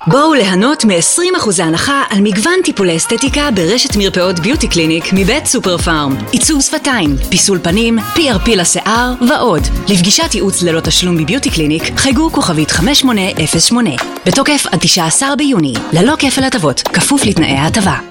בואו ליהנות מ-20% הנחה על מגוון טיפולי אסתטיקה ברשת מרפאות ביוטי קליניק מבית סופר פארם. עיצוב שפתיים, פיסול פנים, PRP לשיער ועוד. לפגישת ייעוץ ללא תשלום בביוטי קליניק חייגו כוכבית 5808. בתוקף עד 19 ביוני, ללא כפל הטבות, כפוף לתנאי ההטבה.